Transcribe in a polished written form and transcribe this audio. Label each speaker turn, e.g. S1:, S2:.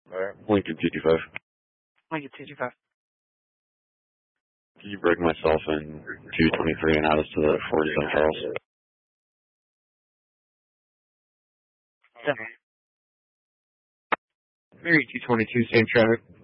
S1: Alright. Lincoln 225.
S2: Lincoln 225.
S1: Can you break myself in 223 and add us to the 47 Charles?
S2: Definitely. Mary 222, same traffic.